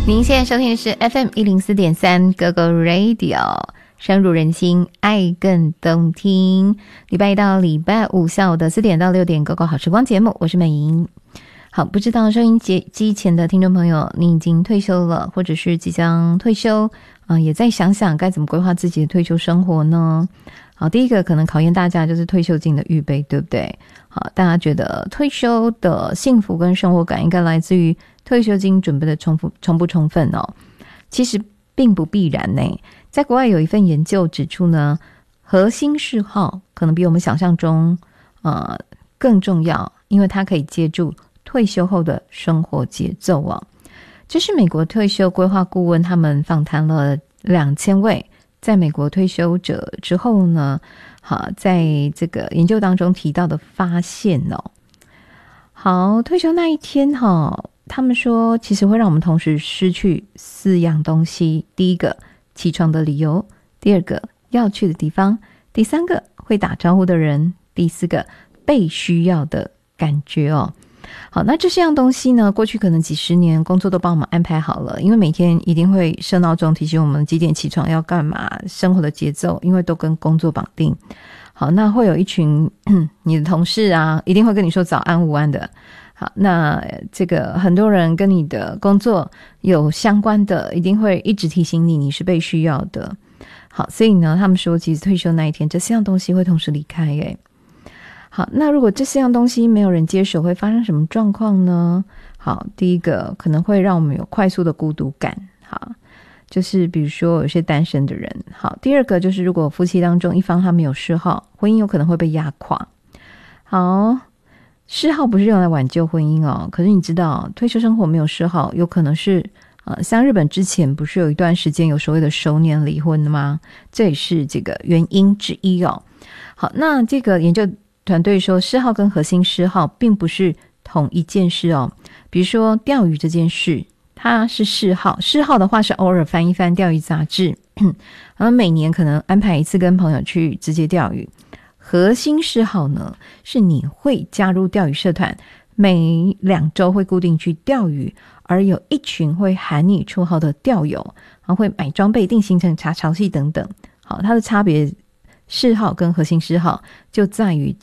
您现在收听的是 FM104.3 GoGo Radio， 深入人心，爱更动听。礼拜一到礼拜五下午的4点到6点 GoGo 好时光节目，我是美莹。好，不知道收音机前的听众朋友，你已经退休了，或者是即将退休，也在想想该怎么规划自己的退休生活呢？好，第一个可能考验大家就是退休金的预备，对不对？好，大家觉得退休的幸福跟生活感应该来自于退休金准备的充不充分哦？其实并不必然呢。在国外有一份研究指出呢，核心嗜好可能比我们想象中更重要，因为它可以接住退休后的生活节奏哦。这是美国退休规划顾问他们访谈了2000位在美国退休者之后呢，在这个研究当中提到的发现哦。好，退休那一天他们说其实会让我们同时失去4样东西。第一个，起床的理由；第二个，要去的地方；第三个，会打招呼的人；第四个，被需要的感觉哦。好，那这4样东西呢，过去可能几十年工作都帮我们安排好了，因为每天一定会设闹钟提醒我们几点起床要干嘛，生活的节奏因为都跟工作绑定。好，那会有一群你的同事啊，一定会跟你说早安午安的。好，那这个很多人跟你的工作有相关的，一定会一直提醒你是被需要的。好，所以呢，他们说其实退休那一天这4样东西会同时离开耶。好，那如果这4样东西没有人接手，会发生什么状况呢？好，第一个可能会让我们有快速的孤独感。好，就是比如说有些单身的人。好，第二个就是如果夫妻当中一方他没有嗜好，婚姻有可能会被压垮。好，嗜好不是用来挽救婚姻哦，可是你知道退休生活没有嗜好，有可能是像日本之前不是有一段时间有所谓的熟年离婚的吗？这也是这个原因之一哦。好，那这个研究团队说，嗜好跟核心嗜好并不是同一件事哦。比如说钓鱼这件事，它是嗜好，嗜好的话是偶尔翻一翻钓鱼杂志，然后每年可能安排一次跟朋友去直接钓鱼。核心嗜好呢，是你会加入钓鱼社团，每2周会固定去钓鱼，而有一群会喊你绰号的钓友，然后会买装备、定行程、查潮汐等等。好，它的差别嗜好跟核心嗜好就在于